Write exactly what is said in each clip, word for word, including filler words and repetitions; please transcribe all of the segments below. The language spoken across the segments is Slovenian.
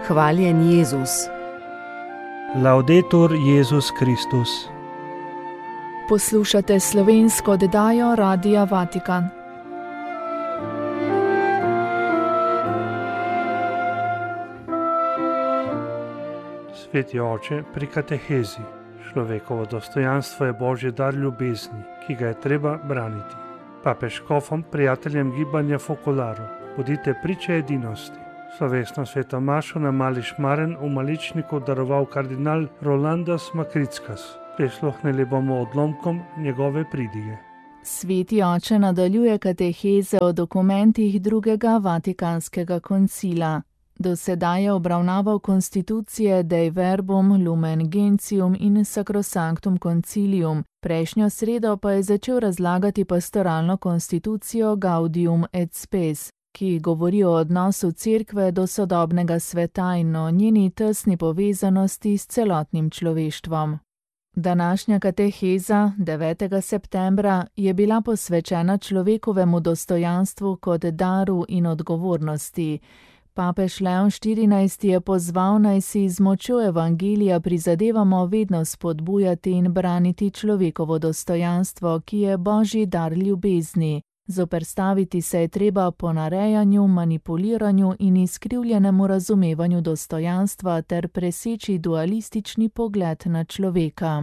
Hvaljen Jezus. Laudetur Jezus Kristus. Poslušate slovensko oddajo Radia Vatikan. Sveti oče, pri katehezi. Človekovo dostojanstvo je božji dar ljubezni, ki ga je treba braniti. Papež škofom, prijateljem gibanja Focolare, bodite priče edinosti. Slovesno sveto mašo na Mali Šmaren v Maličniku daroval kardinal Rolandas Makrickas. Prisluhnili bomo odlomkom njegove pridige. Sveti oče nadaljuje kateheze o dokumentih drugega Vatikanskega koncila. Do sedaj je obravnaval konstitucije Dei Verbum, Lumen Gentium in Sacrosanctum Concilium. Prejšnjo sredo pa je začel razlagati pastoralno konstitucijo Gaudium et Spes, ki govori o odnosu cerkve do sodobnega sveta in o njeni tesni povezanosti s celotnim človeštvom. Današnja kateheza, devetega septembra, je bila posvečena človekovemu dostojanstvu kot daru in odgovornosti. Papež Leon štirinajsti je pozval, naj si z močjo evangelija prizadevamo vedno spodbujati in braniti človekovo dostojanstvo, ki je božji dar ljubezni. Zoperstaviti se je treba ponarejanju, manipuliranju in izkrivljenemu razumevanju dostojanstva ter preseči dualistični pogled na človeka.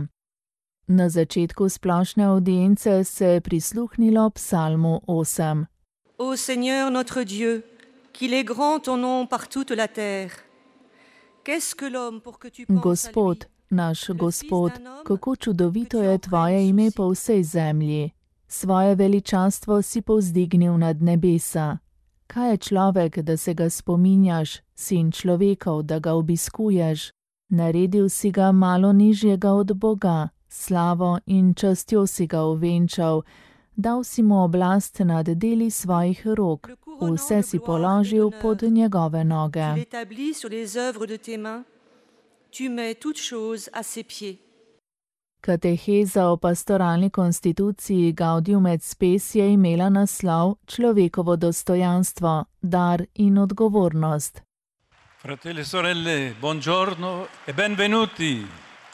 Na začetku splošne avdience se je prisluhnilo psalmu osem. Ô Seigneur notre Dieu, qu'il est grand ton nom par toute la terre. Qu'est-ce que l'homme pour que tu penses Gospod, naš Gospod, kako čudovito je tvoje ime po vsej zemlji. Svoje veličastvo si povzdignil nad nebesa. Kaj je človek, da se ga spominjaš, sin človekov, da ga obiskuješ? Naredil si ga malo nižjega od Boga, slavo in častjo si ga ovenčal, dal si mu oblast nad deli svojih rok, vse si položil pod njegove noge. Kateheza o pastoralni konstituciji Gaudium et Spes je imela naslov Človekovo dostojanstvo, dar in odgovornost. Fratelli e sorelle, buongiorno e benvenuti.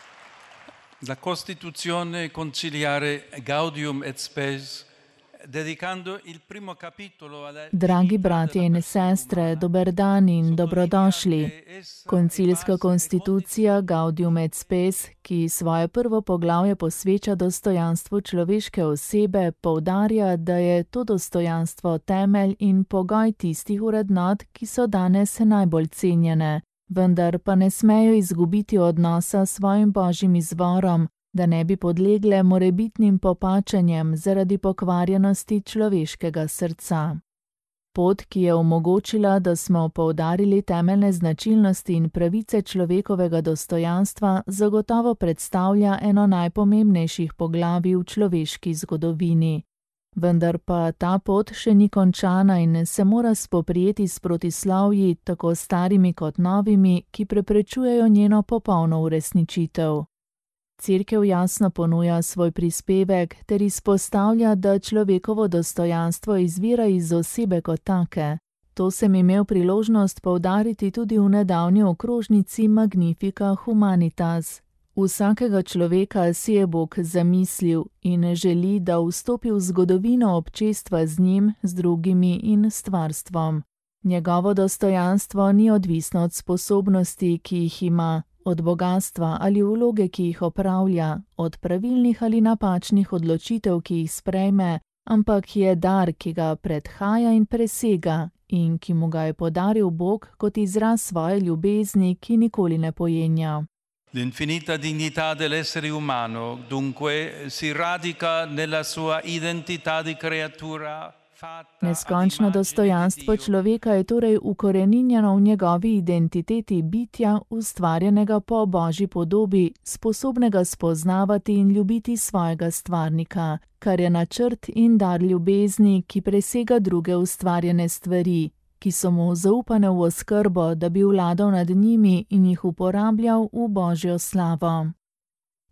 La Costituzione conciliare Gaudium et Spes, dedicando il primo capitolo alla... Dragi bratje in sestre, dober dan in dobrodošli. Koncilska konstitucija Gaudium et Spes, ki svoje prvo poglavje posveča dostojanstvu človeške osebe, poudarja, da je to dostojanstvo temelj in pogoj tistih vrednot, ki so danes najbolj cenjene, vendar pa ne smejo izgubiti odnosa s svojim božjim izvorom, da ne bi podlegle morebitnim popačenjem zaradi pokvarjenosti človeškega srca. Pot, ki je omogočila, da smo poudarili temeljne značilnosti in pravice človekovega dostojanstva, zagotovo predstavlja eno najpomembnejših poglavij v človeški zgodovini. Vendar pa ta pot še ni končana in se mora spoprijeti s protislovji, tako starimi kot novimi, ki preprečujejo njeno popolno uresničitev. Cerkev jasno ponuja svoj prispevek ter izpostavlja, da človekovo dostojanstvo izvira iz osebe kot take. To sem imel priložnost poudariti tudi v nedavni okrožnici Magnifica Humanitas. Vsakega človeka si je Bog zamislil in želi, da vstopi v zgodovino občestva z njim, z drugimi in stvarstvom. Njegovo dostojanstvo ni odvisno od sposobnosti, ki jih ima, od bogatstva ali vloge, ki jih opravlja, od pravilnih ali napačnih odločitev, ki jih sprejme, ampak je dar, ki ga predhaja in presega in ki mu ga je podaril Bog kot izraz svoje ljubezni, ki nikoli ne pojenja. L'infinita dignità dell'essere umano, dunque, si radica nella sua identità di creatura. Neskončno dostojanstvo človeka je torej ukoreninjeno v njegovi identiteti bitja, ustvarjenega po božji podobi, sposobnega spoznavati in ljubiti svojega stvarnika, kar je načrt in dar ljubezni, ki presega druge ustvarjene stvari, ki so mu zaupane v oskrbo, da bi vladal nad njimi in jih uporabljal v božjo slavo.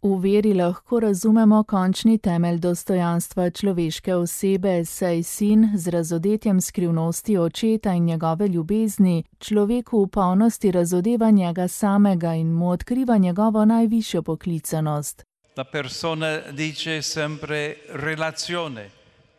V veri lahko razumemo končni temelj dostojanstva človeške osebe, saj sin z razodetjem skrivnosti očeta in njegove ljubezni človeku v polnosti razodeva njega samega in mu odkriva njegovo najvišjo poklicanost. La persona dice sempre relazione.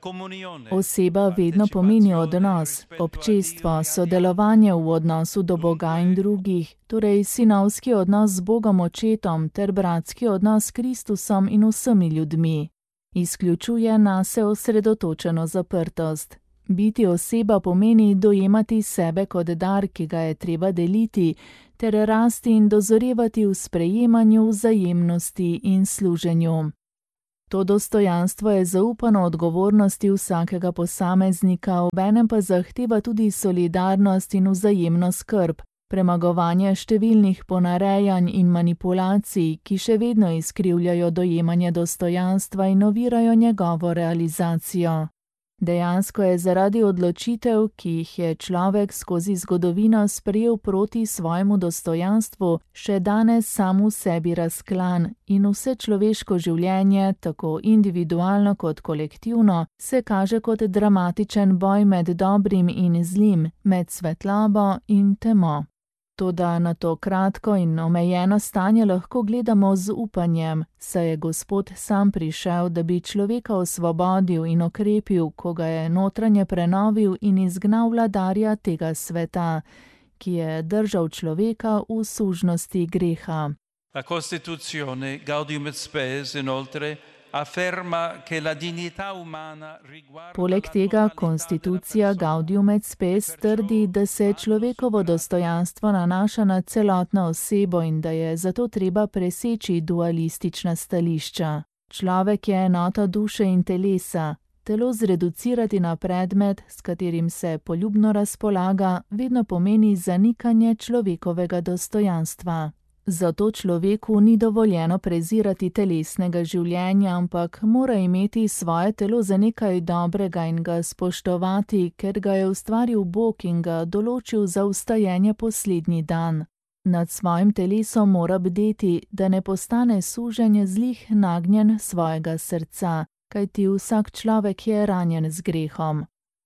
Oseba vedno pomeni odnos, občestvo, sodelovanje v odnosu do Boga in drugih, torej sinovski odnos z Bogom očetom ter bratski odnos s Kristusom in vsemi ljudmi. Izključuje nase osredotočeno zaprtost. Biti oseba pomeni dojemati sebe kot dar, ki ga je treba deliti, ter rasti in dozorevati v sprejemanju, vzajemnosti in služenju. To dostojanstvo je zaupano odgovornosti vsakega posameznika, obenem pa zahteva tudi solidarnost in vzajemno skrb, premagovanje številnih ponarejanj in manipulacij, ki še vedno izkrivljajo dojemanje dostojanstva in ovirajo njegovo realizacijo. Dejansko je zaradi odločitev, ki jih je človek skozi zgodovino sprejel proti svojemu dostojanstvu, še danes sam v sebi razklan in vse človeško življenje, tako individualno kot kolektivno, se kaže kot dramatičen boj med dobrim in zlim, med svetlobo in temo. Toda na to kratko in omejeno stanje lahko gledamo z upanjem, saj je Gospod sam prišel, da bi človeka osvobodil in okrepil, ko ga je notranje prenovil in izgnal vladarja tega sveta, ki je držal človeka v sužnosti greha. La Costituzione Gaudium et Spes inoltre afferma che la dignità umana riguarda. Poleg tega konstitucija Gaudium et Spes trdi, da se človekovo dostojanstvo nanaša na celotno osebo in da je zato treba preseči dualistična stališča. Človek je enota duše in telesa. Telo zreducirati na predmet, s katerim se poljubno razpolaga, vedno pomeni zanikanje človekovega dostojanstva. Zato človeku ni dovoljeno prezirati telesnega življenja, ampak mora imeti svoje telo za nekaj dobrega in ga spoštovati, ker ga je ustvaril Bog in ga določil za vstajenje poslednji dan. Nad svojim telesom mora bdeti, da ne postane suženje zlih nagnjen svojega srca, kajti vsak človek je ranjen z grehom.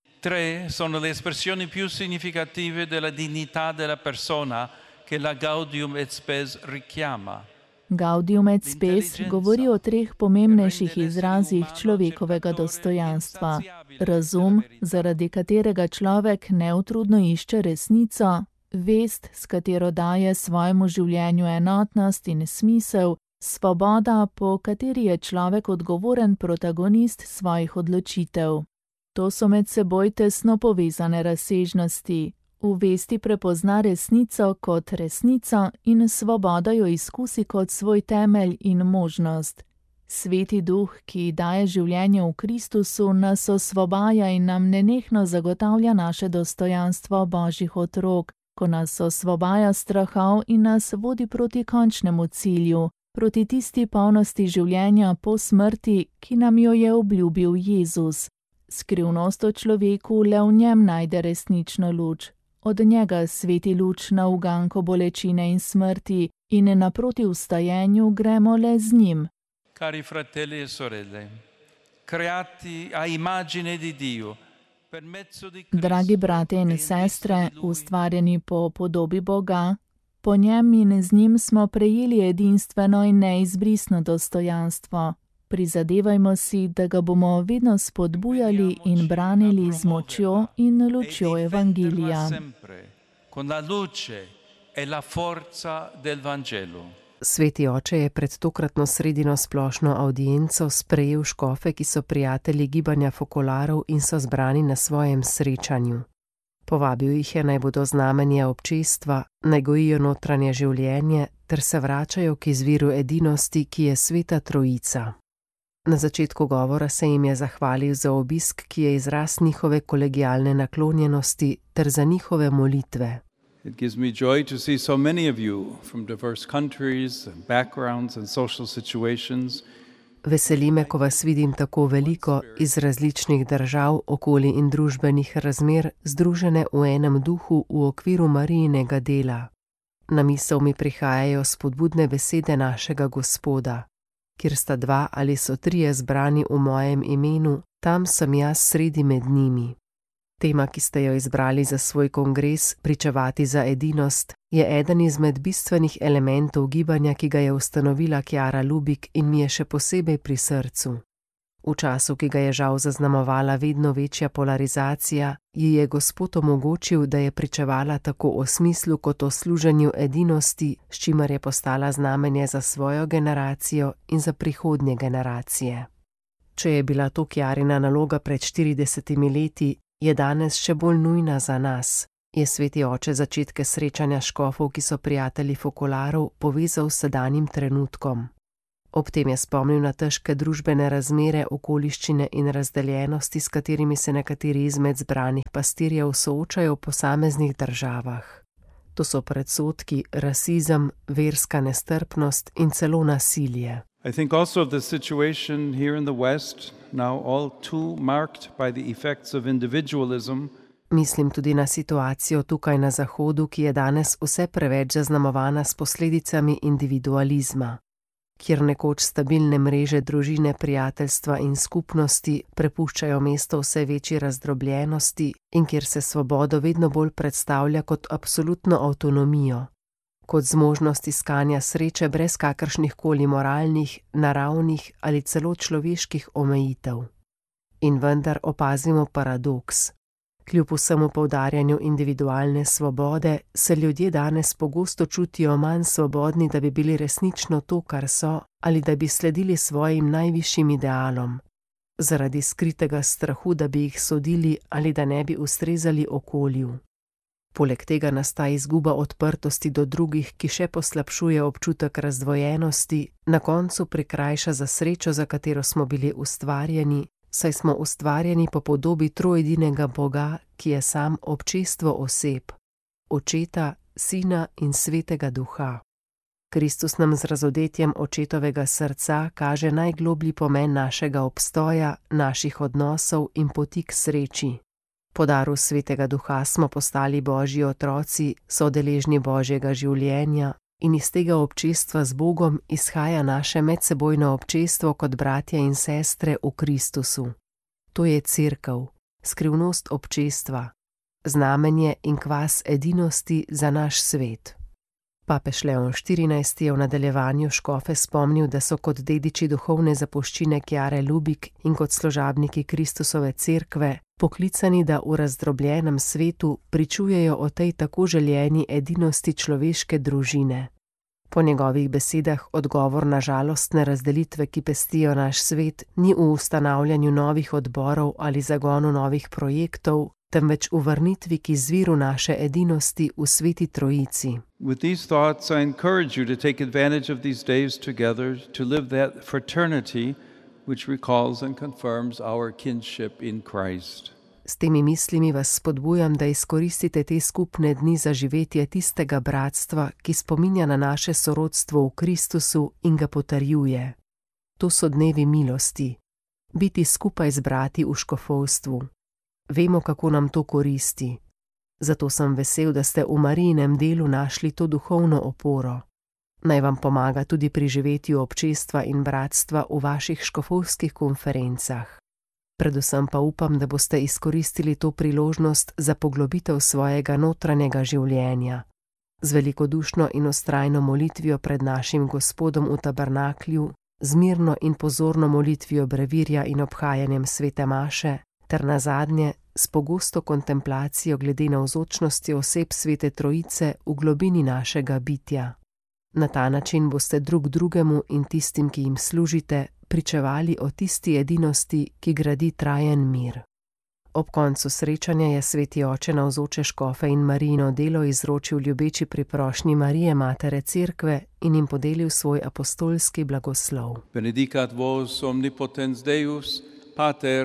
Tre sono le espressioni più significative della dignità della persona che la Gaudium et Spes richiama. Gaudium et Spes govori o treh pomembnejših izrazih človekovega dostojanstva. Razum, zaradi katerega človek neutrudno išče resnico, vest, s katero daje svojemu življenju enotnost in smisel, svoboda, po kateri je človek odgovoren protagonist svojih odločitev. To so med seboj tesno povezane razsežnosti. V vesti prepozna resnico kot resnico in svoboda jo izkusi kot svoj temelj in možnost. Sveti duh, ki daje življenje v Kristusu, nas osvobaja in nam nenehno zagotavlja naše dostojanstvo Božjih otrok, ko nas osvobaja strahov in nas vodi proti končnemu cilju, proti tisti polnosti življenja po smrti, ki nam jo je obljubil Jezus. Skrivnost o človeku le v njem najde resnično luč. Od njega sveti luč na uganko bolečine in smrti in naproti vstajenju gremo le z njim. Cari fratelli e sorelle, creati a immagine di Dio, per mezzo di Cristo. Dragi brate in sestre, ustvarjeni po podobi Boga, po njem in z njim smo prejeli edinstveno in neizbrisno dostojanstvo. Prizadevajmo si, da ga bomo vedno spodbujali in branili z močjo in lučjo Evangelija. Sveti oče je pred tokratno sredino splošno avdienco sprejel škofe, ki so prijatelji gibanja fokolarov in so zbrani na svojem srečanju. Povabil jih je, naj bodo znamenja občestva, naj gojijo notranje življenje ter se vračajo k izviru edinosti, ki je Sveta Trojica. Na začetku govora se jim je zahvalil za obisk, ki je izraz njihove kolegialne naklonjenosti ter za njihove molitve. It gives me joy to see so many of you from diverse countries and backgrounds and social situations. Veseli me, ko vas vidim tako veliko iz različnih držav, okolij in družbenih razmer, združene v enem duhu v okviru Marijinega dela. Na misel mi prihajajo spodbudne besede našega Gospoda. kjer sta dva ali so trije zbrani v mojem imenu, tam sem jaz sredi med njimi. Tema, ki ste jo izbrali za svoj kongres, pričevati za edinost, je eden izmed bistvenih elementov gibanja, ki ga je ustanovila Chiara Lubich in mi je še posebej pri srcu. V času, ki ga je žal zaznamovala vedno večja polarizacija, ji je Gospod omogočil, da je pričevala tako o smislu kot o služenju edinosti, s čimer je postala znamenje za svojo generacijo in za prihodnje generacije. Če je bila to Chiarina naloga pred štiridesetimi leti, je danes še bolj nujna za nas, je sveti oče začetke srečanja škofov, ki so prijatelji fokolarov, povezal s sedanjim trenutkom. Ob tem je spomnil na težke družbene razmere, okoliščine in razdeljenosti, s katerimi se nekateri izmed zbranih pastirjev soočajo v posameznih državah. To so predsodki, rasizem, verska nestrpnost in celo nasilje. I think also of the situation here in the West, now all too marked by the effects of individualism. Mislim tudi na situacijo tukaj na Zahodu, ki je danes vse preveč zaznamovana s posledicami individualizma, kjer nekoč stabilne mreže družine, prijateljstva in skupnosti prepuščajo mesto vse večji razdrobljenosti in kjer se svobodo vedno bolj predstavlja kot absolutno avtonomijo, kot zmožnost iskanja sreče brez kakršnih koli moralnih, naravnih ali celo človeških omejitev. In vendar opazimo paradoks. Kljub vsemu poudarjanju individualne svobode, se ljudje danes pogosto čutijo manj svobodni, da bi bili resnično to, kar so, ali da bi sledili svojim najvišjim idealom, zaradi skritega strahu, da bi jih sodili ali da ne bi ustrezali okolju. Poleg tega nastaja izguba odprtosti do drugih, ki še poslabšuje občutek razdvojenosti, na koncu prikrajša za srečo, za katero smo bili ustvarjeni, saj smo ustvarjeni po podobi troedinega Boga, ki je sam občestvo oseb, Očeta, Sina in Svetega Duha. Kristus nam z razodetjem očetovega srca kaže najgloblji pomen našega obstoja, naših odnosov in poti k sreči. Po daru Svetega Duha smo postali Božji otroci, sodeležni Božjega življenja, in iz tega občestva z Bogom izhaja naše medsebojno občestvo kot bratje in sestre v Kristusu. To je cerkev, skrivnost občestva, znamenje in kvas edinosti za naš svet. Papež Leon štirinajsti je v nadaljevanju škofe spomnil, da so kot dediči duhovne zapuščine Chiare Lubich in kot služabniki Kristusove cerkve poklicani, da v razdrobljenem svetu pričujejo o tej tako željeni edinosti človeške družine. Po njegovih besedah odgovor na žalostne razdelitve, ki pestijo naš svet, ni v ustanavljanju novih odborov ali zagonu novih projektov, temveč v vrnitvi k izviru naše edinosti v Sveti Trojici. With these thoughts, I encourage you to take advantage of these days together to live that fraternity which recalls and confirms our kinship in Christ. S temi mislimi vas spodbujam, da izkoristite te skupne dni za živetje tistega bratstva, ki spominja na naše sorodstvo v Kristusu in ga potrjuje. To so dnevi milosti. Biti skupaj z brati v škofovstvu. Vemo, kako nam to koristi. Zato sem vesel, da ste v Marijinem delu našli to duhovno oporo. Naj vam pomaga tudi pri živetju občestva in bratstva v vaših škofovskih konferencah. Predvsem pa upam, da boste izkoristili to priložnost za poglobitev svojega notranjega življenja. Z velikodušno in vztrajno molitvijo pred našim Gospodom v tabernaklju, z mirno in pozorno molitvijo brevirja in obhajanjem svete maše, ter nazadnje s pogosto kontemplacijo glede navzočnosti oseb Svete Trojice v globini našega bitja. Na ta način boste drug drugemu in tistim, ki jim služite, pričevali o tisti edinosti, ki gradi trajen mir. Ob koncu srečanja je sveti oče navzoče škofe in Marijino delo izročil ljubeči priprošnji Marije, matere cerkve, in jim podelil svoj apostolski blagoslov. Benedicat vos omnipotens Deus, Pater,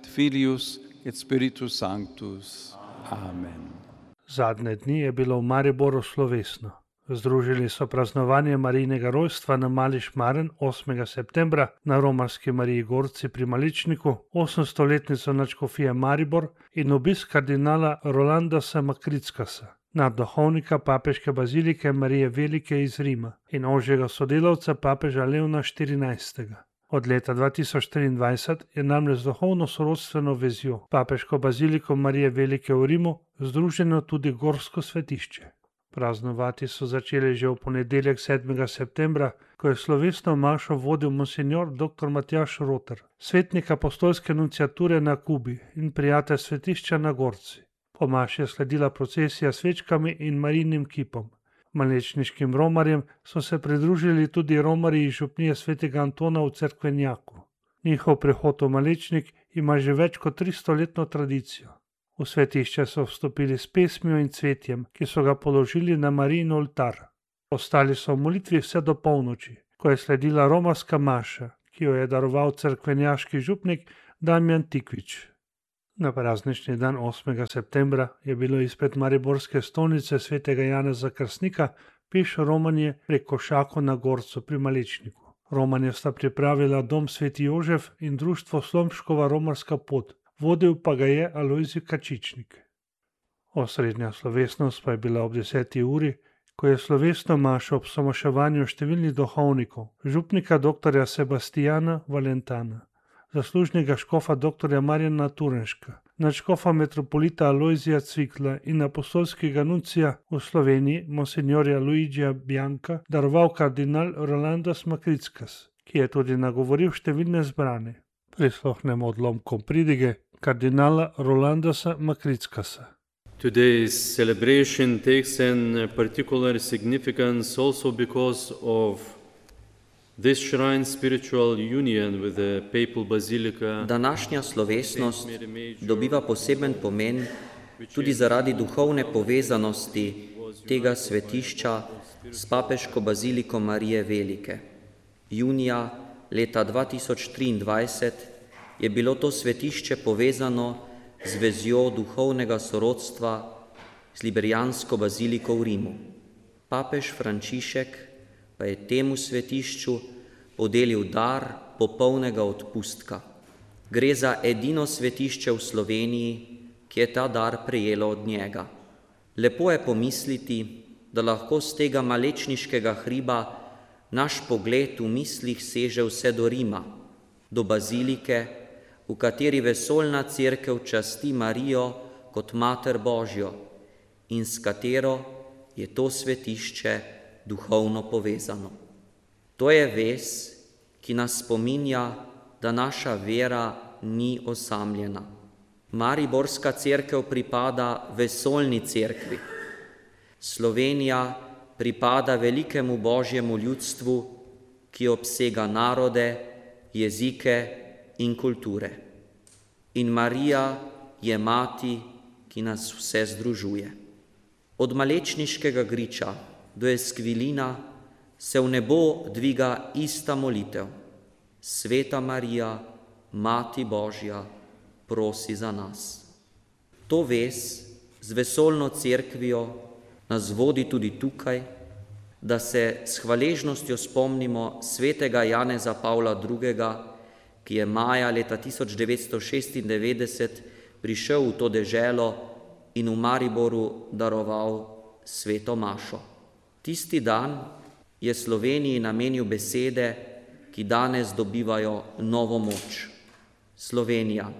Filius et Spiritus Sanctus. Amen. Zadnje dni je bilo v Mariboru slovesno. Združili so praznovanje Marijinega rojstva na Mali Šmaren osmega septembra na romarski Mariji Gorci pri Maličniku, osemstoletnico nadškofije Maribor in obisk kardinala Rolandasa Makrickasa. nadduhovnika papeške bazilike Marije Velike iz Rima in ožjega sodelavca papeža Leona štirinajstega. Od leta dva tisoč triindvajset je namreč z duhovno sorodstveno vezjo papeško baziliko Marije Velike v Rimu združeno tudi gorsko svetišče. Praznovati so začeli že v ponedeljek sedmega septembra, ko je slovesno mašo vodil monsignor dr. Matjaž Roter, svetnik apostolske nunciature na Kubi in prijatelj svetišča na Gorci. Po maši je sledila procesija s svečkami in Marijinim kipom. Malečniškim romarjem so se pridružili tudi romarji iz župnije svetega Antona v Cerkvenjaku. Njihov prehod v Malečnik ima že več kot tristoletno tradicijo. V svetišče so vstopili s pesmijo in cvetjem, ki so ga položili na Marijin oltar. Ostali so v molitvi vse do polnoči, ko je sledila romarska maša, ki jo je daroval cerkvenjaški župnik Damjan Tikvič. Na praznični dan osmega septembra je bilo izpred mariborske stolnice svetega Janeza Krstnika peš romanje preko Šako na Gorcu pri Malečniku. Romanje sta pripravila dom Sveti Jožef in društvo Slomškova romarska pot, vodil pa ga je Alojzij Kačičnik. Osrednja slovesnost pa je bila ob deseti uri, ko je slovesno mašo ob samoševanju številnih duhovnikov, župnika dr. Sebastijana Valentana, zaslužnega škofa dr. Marjana Turenška, nadškofa metropolita Alojzija Cvikla in apostolskega nuncija v Sloveniji monsignorja Luigija Bianca daroval kardinal Rolandas Makrickas, ki je tudi nagovoril številne zbrane. Prisluhnemo odlomkom pridige kardinala Rolandasa Makrickasa. Today's celebration takes an particular significance also because of this shrine's spiritual union with the papal basilica. Današnja slovesnost dobiva poseben pomen tudi zaradi duhovne povezanosti tega svetišča s papeško baziliko Marije Velike. Junija leta dva tisoč triindvajset je bilo to svetišče povezano z vezjo duhovnega sorodstva z liberijansko baziliko v Rimu. Papež Frančišek pa je temu svetišču podelil dar popolnega odpustka. Gre za edino svetišče v Sloveniji, ki je ta dar prejelo od njega. Lepo je pomisliti, da lahko z tega malečniškega hriba naš pogled v mislih seže vse do Rima, do bazilike, v kateri vesoljna cerkev časti Marijo kot Mater Božjo in s katero je to svetišče duhovno povezano. To je vez, ki nas spominja, da naša vera ni osamljena. Mariborska cerkev pripada vesoljni cerkvi. Slovenija pripada velikemu Božjemu ljudstvu, ki obsega narode, jezike in kulture. In Marija je mati, ki nas vse združuje. Od Malečniškega griča do Eskvilina se v nebo dviga ista molitev. Sveta Marija, Mati Božja, prosi za nas. To vez z vesoljno cerkvijo nas vodi tudi tukaj, da se s hvaležnostjo spomnimo svetega Janeza Pavla drugega, ki je maja leta tisoč devetsto šestindevetdeset prišel v to deželo in v Mariboru daroval sveto mašo. Tisti dan je Sloveniji namenil besede, ki danes dobivajo novo moč. Slovenija,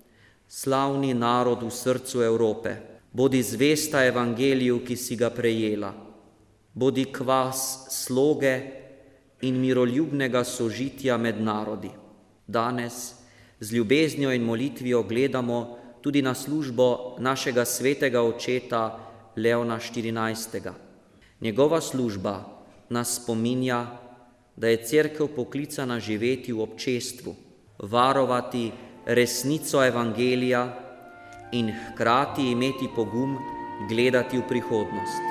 slavni narod v srcu Evrope, bodi zvesta evangeliju, ki si ga prejela, bodi kvas sloge in miroljubnega sožitja med narodi. Danes z ljubeznijo in molitvijo gledamo tudi na službo našega svetega očeta Leona štirinajstega. Njegova služba nas spominja, da je cerkev poklicana živeti v občestvu, varovati resnico evangelija in hkrati imeti pogum gledati v prihodnost.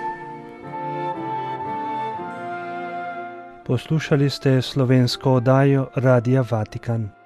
Poslušali ste slovensko oddajo Radia Vatikan.